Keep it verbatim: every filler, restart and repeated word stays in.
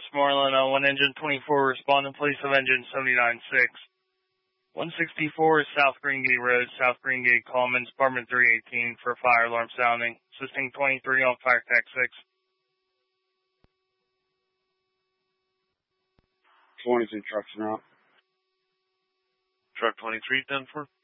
Westmoreland, uh, one engine twenty-four, respond in place of engine seventy-nine six. one sixty-four South Greengate Road, South Greengate, Commons, Department three eighteen for fire alarm sounding. Assisting twenty-three on Fire Tech six. twenty-two trucks are out. Truck twenty-three done for?